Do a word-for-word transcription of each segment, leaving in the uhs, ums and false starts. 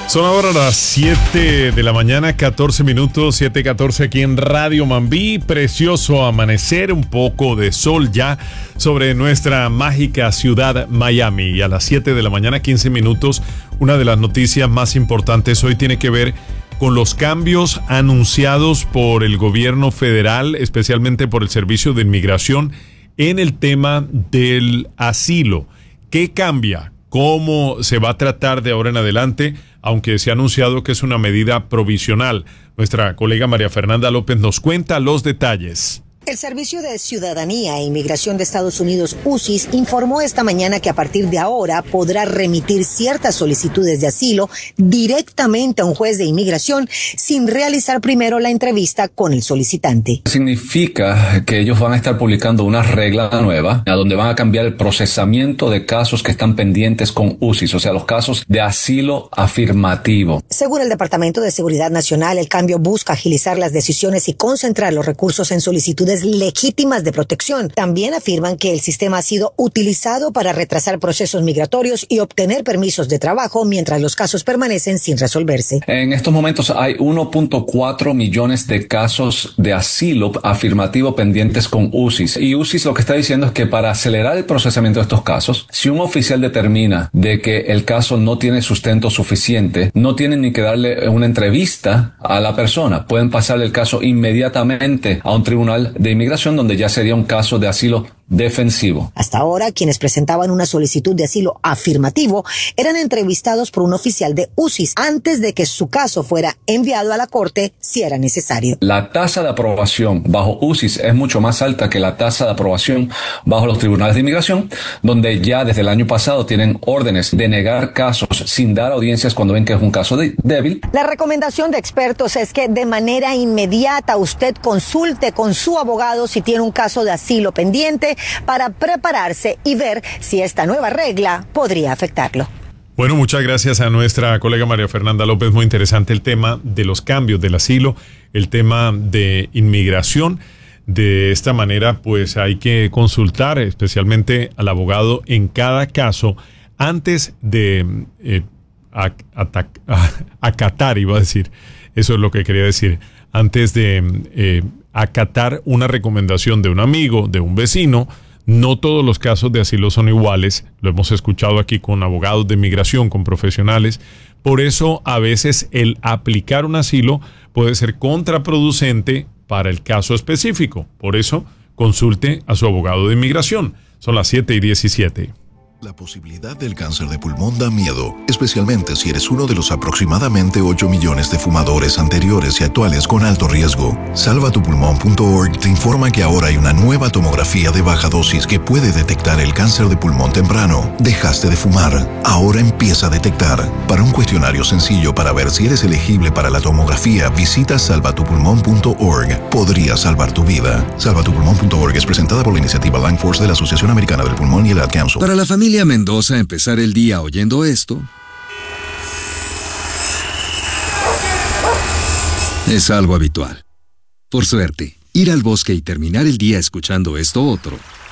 Son ahora las siete de la mañana, catorce minutos, siete catorce aquí en Radio Mambí. Precioso amanecer, un poco de sol ya sobre nuestra mágica ciudad Miami. Y a las siete de la mañana, quince minutos, una de las noticias más importantes hoy tiene que ver con los cambios anunciados por el gobierno federal, especialmente por el Servicio de Inmigración, en el tema del asilo. ¿Qué cambia? ¿Cómo se va a tratar de ahora en adelante? Aunque se ha anunciado que es una medida provisional. Nuestra colega María Fernanda López nos cuenta los detalles. El Servicio de Ciudadanía e Inmigración de Estados Unidos, U S I S, informó esta mañana que a partir de ahora podrá remitir ciertas solicitudes de asilo directamente a un juez de inmigración sin realizar primero la entrevista con el solicitante. Significa que ellos van a estar publicando una regla nueva a donde van a cambiar el procesamiento de casos que están pendientes con U S I S, o sea, los casos de asilo afirmativo. Según el Departamento de Seguridad Nacional, el cambio busca agilizar las decisiones y concentrar los recursos en solicitudes legítimas de protección. También afirman que el sistema ha sido utilizado para retrasar procesos migratorios y obtener permisos de trabajo mientras los casos permanecen sin resolverse. En estos momentos hay uno punto cuatro millones de casos de asilo afirmativo pendientes con U S I S. Y U S I S lo que está diciendo es que para acelerar el procesamiento de estos casos, si un oficial determina de que el caso no tiene sustento suficiente, no tienen ni que darle una entrevista a la persona. Pueden pasarle el caso inmediatamente a un tribunal de inmigración, donde ya sería un caso de asilo defensivo. Hasta ahora, quienes presentaban una solicitud de asilo afirmativo eran entrevistados por un oficial de U S I S antes de que su caso fuera enviado a la corte si era necesario. La tasa de aprobación bajo U S I S es mucho más alta que la tasa de aprobación bajo los tribunales de inmigración, donde ya desde el año pasado tienen órdenes de negar casos sin dar audiencias cuando ven que es un caso de- débil. La recomendación de expertos es que de manera inmediata usted consulte con su abogado si tiene un caso de asilo pendiente para prepararse y ver si esta nueva regla podría afectarlo. Bueno, muchas gracias a nuestra colega María Fernanda López. Muy interesante el tema de los cambios del asilo, el tema de inmigración. De esta manera, pues hay que consultar especialmente al abogado en cada caso antes de eh, ac- atac- acatar, iba a decir, eso es lo que quería decir, antes de eh, acatar una recomendación de un amigo, de un vecino. No todos los casos de asilo son iguales, lo hemos escuchado aquí con abogados de inmigración, con profesionales. Por eso a veces el aplicar un asilo puede ser contraproducente para el caso específico. Por eso consulte a su abogado de inmigración. Son las siete y diecisiete. La posibilidad del cáncer de pulmón da miedo, especialmente si eres uno de los aproximadamente ocho millones de fumadores anteriores y actuales con alto riesgo. salva tu pulmón punto org te informa que ahora hay una nueva tomografía de baja dosis que puede detectar el cáncer de pulmón temprano. Dejaste de fumar, ahora empieza a detectar. Para un cuestionario sencillo para ver si eres elegible para la tomografía, visita salva tu pulmón punto org. Podría salvar tu vida. salva tu pulmón punto org es presentada por la iniciativa Lung Force de la Asociación Americana del Pulmón y el Ad Council. Para la familia Mendoza, empezar el día oyendo esto es algo habitual. Por suerte, ir al bosque y terminar el día escuchando esto otro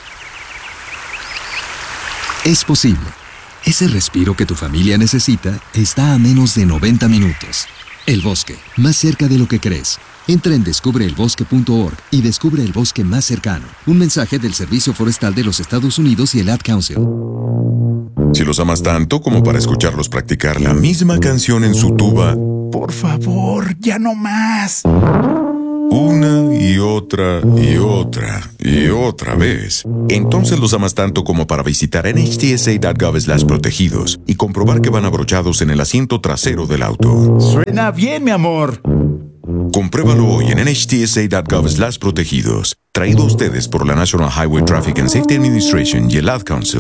es posible. Ese respiro que tu familia necesita está a menos de noventa minutos. El bosque, más cerca de lo que crees. Entra en descubre el bosque punto org y descubre el bosque más cercano. Un mensaje del Servicio Forestal de los Estados Unidos y el Ad Council. Si los amas tanto como para escucharlos practicar la misma canción en su tuba, por favor, ya no más. Una y otra y otra y otra vez, entonces los amas tanto como para visitar en H T S A punto gov slash protegidos y comprobar que van abrochados en el asiento trasero del auto. Suena bien, mi amor. Compruébalo hoy en N H T S A punto gov slash protegidos. Traído a ustedes por la National Highway Traffic and Safety Administration y el Ad Council.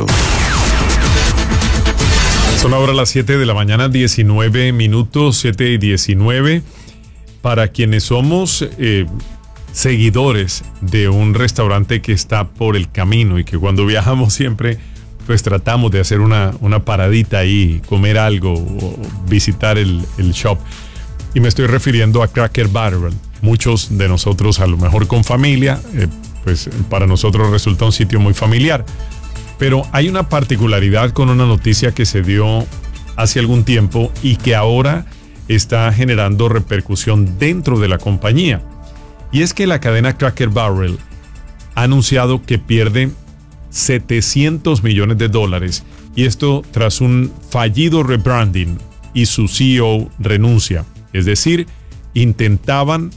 Son ahora las siete de la mañana, diecinueve minutos, siete y diecinueve. Para quienes somos eh, seguidores de un restaurante que está por el camino y que cuando viajamos siempre pues tratamos de hacer una, una paradita ahí, comer algo o visitar el, el shop. Y me estoy refiriendo a Cracker Barrel. Muchos de nosotros, a lo mejor con familia, eh, pues para nosotros resulta un sitio muy familiar. Pero hay una particularidad con una noticia que se dio hace algún tiempo y que ahora está generando repercusión dentro de la compañía. Y es que la cadena Cracker Barrel ha anunciado que pierde setecientos millones de dólares, y esto tras un fallido rebranding y su C E O renuncia. Es decir, intentaban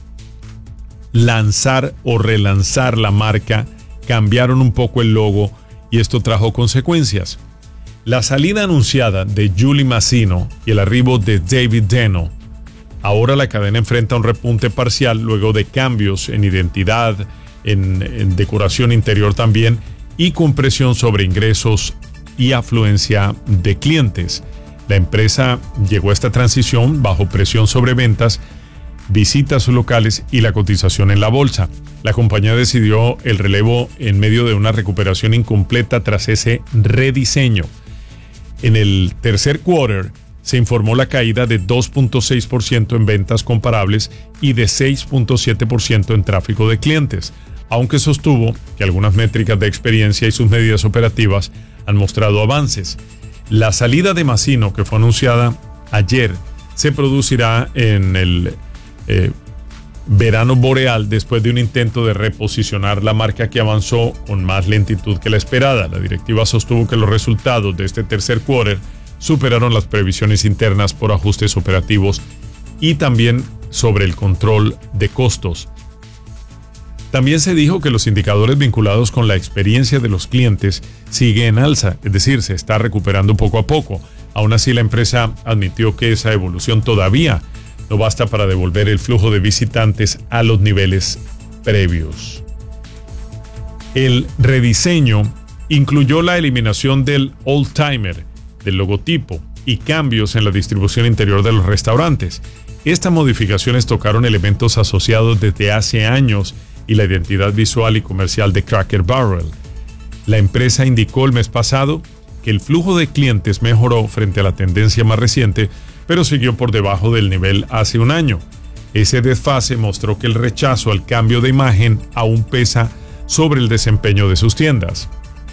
lanzar o relanzar la marca, cambiaron un poco el logo y esto trajo consecuencias. La salida anunciada de Julie Masino y el arribo de David Deno. Ahora la cadena enfrenta un repunte parcial luego de cambios en identidad, en, en decoración interior también, y con presión sobre ingresos y afluencia de clientes. La empresa llegó a esta transición bajo presión sobre ventas, visitas locales y la cotización en la bolsa. La compañía decidió el relevo en medio de una recuperación incompleta tras ese rediseño. En el tercer quarter se informó la caída de dos punto seis por ciento en ventas comparables y de seis punto siete por ciento en tráfico de clientes, aunque sostuvo que algunas métricas de experiencia y sus medidas operativas han mostrado avances. La salida de Masino, que fue anunciada ayer, se producirá en el eh, verano boreal después de un intento de reposicionar la marca que avanzó con más lentitud que la esperada. La directiva sostuvo que los resultados de este tercer quarter superaron las previsiones internas por ajustes operativos y también sobre el control de costos. También se dijo que los indicadores vinculados con la experiencia de los clientes sigue en alza, es decir, se está recuperando poco a poco. Aún así, la empresa admitió que esa evolución todavía no basta para devolver el flujo de visitantes a los niveles previos. El rediseño incluyó la eliminación del old timer, del logotipo, y cambios en la distribución interior de los restaurantes. Estas modificaciones tocaron elementos asociados desde hace años y la identidad visual y comercial de Cracker Barrel. La empresa indicó el mes pasado que el flujo de clientes mejoró frente a la tendencia más reciente, pero siguió por debajo del nivel hace un año. Ese desfase mostró que el rechazo al cambio de imagen aún pesa sobre el desempeño de sus tiendas.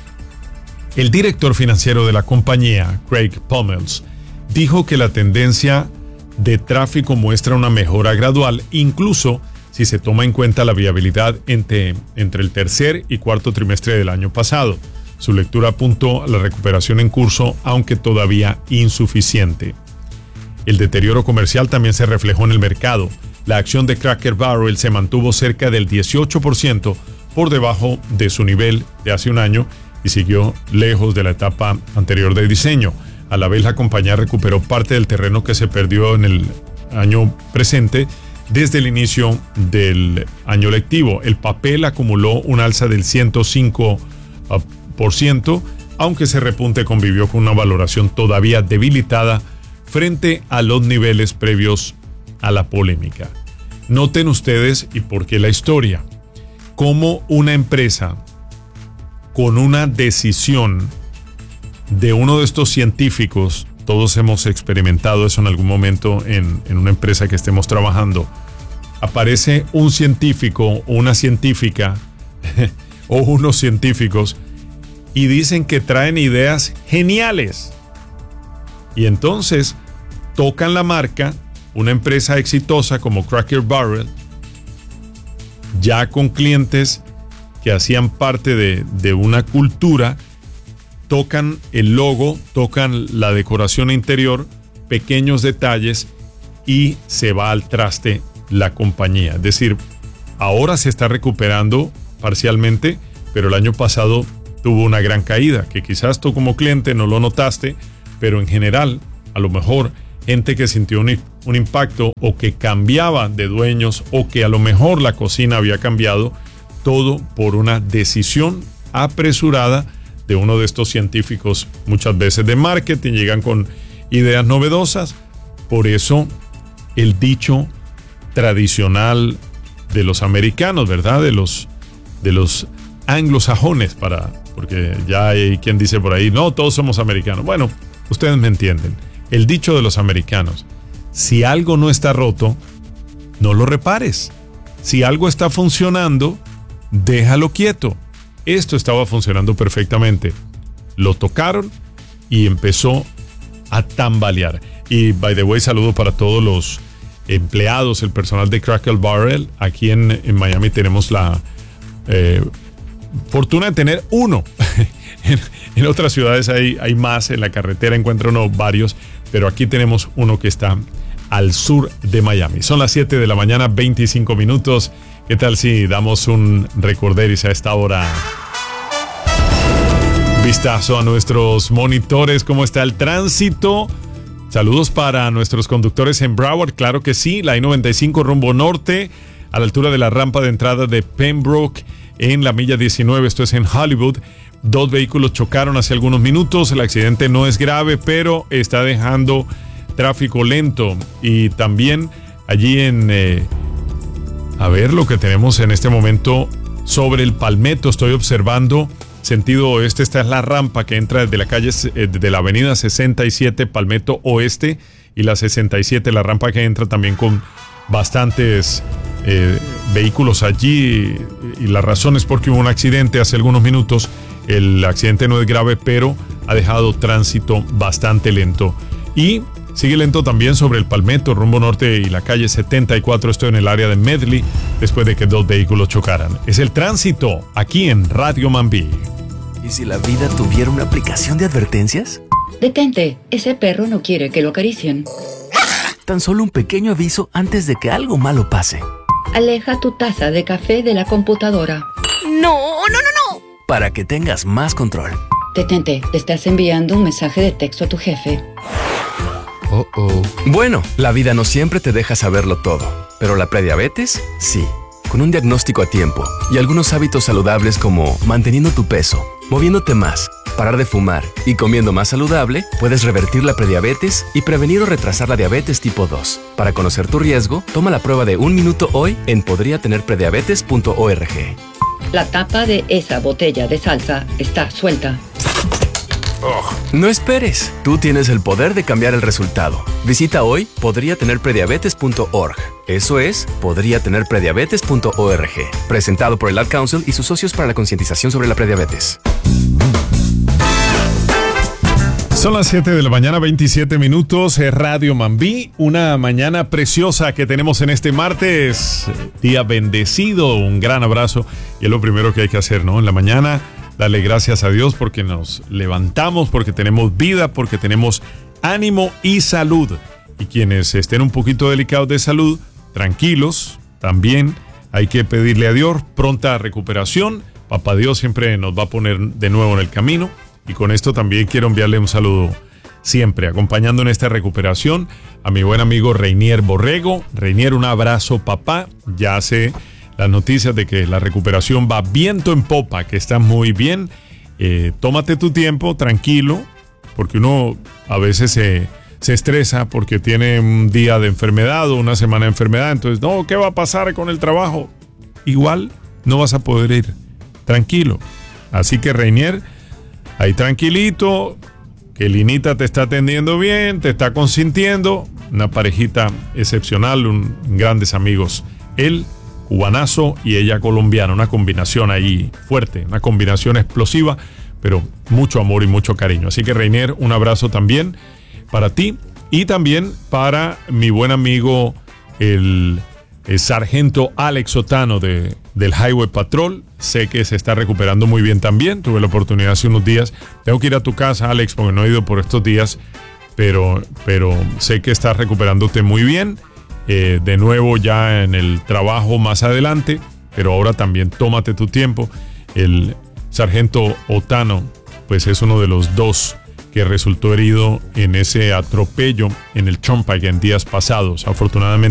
El director financiero de la compañía, Craig Pommells, dijo que la tendencia de tráfico muestra una mejora gradual, incluso si se toma en cuenta la viabilidad entre, entre el tercer y cuarto trimestre del año pasado. Su lectura apuntó a la recuperación en curso, aunque todavía insuficiente. El deterioro comercial también se reflejó en el mercado. La acción de Cracker Barrel se mantuvo cerca del dieciocho por ciento por debajo de su nivel de hace un año y siguió lejos de la etapa anterior de diseño. A la vez, la compañía recuperó parte del terreno que se perdió en el año presente desde el inicio del año lectivo. El papel acumuló un alza del ciento cinco por ciento, aunque ese repunte convivió con una valoración todavía debilitada frente a los niveles previos a la polémica. Noten ustedes, y por qué la historia, cómo una empresa con una decisión de uno de estos científicos, todos hemos experimentado eso en algún momento en, en una empresa que estemos trabajando, aparece un científico o una científica o unos científicos y dicen que traen ideas geniales. Y entonces tocan la marca, una empresa exitosa como Cracker Barrel, ya con clientes que hacían parte de, de una cultura, tocan el logo, tocan la decoración interior, pequeños detalles, y se va al traste la compañía. Es decir, ahora se está recuperando parcialmente, pero el año pasado tuvo una gran caída, que quizás tú como cliente no lo notaste, pero en general, a lo mejor, gente que sintió un, un impacto o que cambiaba de dueños o que a lo mejor la cocina había cambiado, todo por una decisión apresurada de uno de estos científicos, muchas veces de marketing, llegan con ideas novedosas. Por eso el dicho tradicional de los americanos, ¿verdad? De los, de los anglosajones, para, porque ya hay quien dice por ahí, no, todos somos americanos. Bueno, ustedes me entienden. El dicho de los americanos, si algo no está roto, no lo repares. Si algo está funcionando, déjalo quieto. Esto estaba funcionando perfectamente. Lo tocaron y empezó a tambalear. Y, by the way, saludo para todos los empleados, el personal de Crackle Barrel. Aquí en, en Miami tenemos la eh, fortuna de tener uno. en, en otras ciudades hay, hay más, en la carretera encuentro uno varios, pero aquí tenemos uno que está al sur de Miami. Son las siete de la mañana, veinticinco minutos. ¿Qué tal si damos un recorderis a esta hora? Vistazo a nuestros monitores, ¿cómo está el tránsito? Saludos para nuestros conductores en Broward, claro que sí, la I noventa y cinco rumbo norte, a la altura de la rampa de entrada de Pembroke, en la milla diecinueve, esto es en Hollywood. Dos vehículos chocaron hace algunos minutos, el accidente no es grave, pero está dejando tráfico lento. Y también allí en, eh, a ver lo que tenemos en este momento sobre el Palmetto, estoy observando. Sentido oeste, esta es la rampa que entra desde la calle, de la avenida sesenta y siete, Palmetto Oeste, y la sesenta y siete, la rampa que entra también con bastantes eh, vehículos allí. Y la razón es porque hubo un accidente hace algunos minutos. El accidente no es grave, pero ha dejado tránsito bastante lento. Y sigue lento también sobre el Palmetto, rumbo norte, y la calle setenta y cuatro, esto en el área de Medley, después de que dos vehículos chocaran. Es el tránsito aquí en Radio Mambí. ¿Y si la vida tuviera una aplicación de advertencias? Detente, ese perro no quiere que lo acaricien. Tan solo un pequeño aviso antes de que algo malo pase. Aleja tu taza de café de la computadora. ¡No, no, no, no! Para que tengas más control. Detente, te estás enviando un mensaje de texto a tu jefe. Oh, oh. Bueno, la vida no siempre te deja saberlo todo, pero la prediabetes, sí. Con un diagnóstico a tiempo y algunos hábitos saludables como manteniendo tu peso, moviéndote más, parar de fumar y comiendo más saludable, puedes revertir la prediabetes y prevenir o retrasar la diabetes tipo dos. Para conocer tu riesgo, toma la prueba de un minuto hoy en podría tener prediabetes punto org. La tapa de esa botella de salsa está suelta. Oh. No esperes, tú tienes el poder de cambiar el resultado. Visita hoy podría tener prediabetes punto org. Eso es podría tener prediabetes punto org. Presentado por el Ad Council y sus socios para la concientización sobre la prediabetes. Son las siete de la mañana, veintisiete minutos, es Radio Mambí, una mañana preciosa que tenemos en este martes, día bendecido, un gran abrazo, y es lo primero que hay que hacer, ¿no? En la mañana, darle gracias a Dios porque nos levantamos, porque tenemos vida, porque tenemos ánimo y salud, y quienes estén un poquito delicados de salud, tranquilos, también hay que pedirle a Dios pronta recuperación. Papá Dios siempre nos va a poner de nuevo en el camino. Y con esto también quiero enviarle un saludo siempre, acompañando en esta recuperación a mi buen amigo Reinier Borrego. Reinier, un abrazo, papá. Ya sé las noticias de que la recuperación va viento en popa, que está muy bien. Eh, tómate tu tiempo, tranquilo, porque uno a veces se, se estresa porque tiene un día de enfermedad o una semana de enfermedad. Entonces, no, ¿qué va a pasar con el trabajo? Igual no vas a poder ir. Tranquilo. Así que, Reinier, ahí tranquilito, que Linita te está atendiendo bien, te está consintiendo. Una parejita excepcional, un, grandes amigos. Él, cubanazo, y ella colombiana. Una combinación ahí fuerte, una combinación explosiva, pero mucho amor y mucho cariño. Así que, Reinier, un abrazo también para ti y también para mi buen amigo, el, el sargento Alex Otano de, del Highway Patrol. Sé que se está recuperando muy bien también. Tuve la oportunidad hace unos días. Tengo que ir a tu casa, Alex, porque no he ido por estos días, pero, pero sé que estás recuperándote muy bien. Eh, de nuevo ya en el trabajo más adelante, pero ahora también tómate tu tiempo. El sargento Otano, pues es uno de los dos que resultó herido en ese atropello en el Turnpike en días pasados. Afortunadamente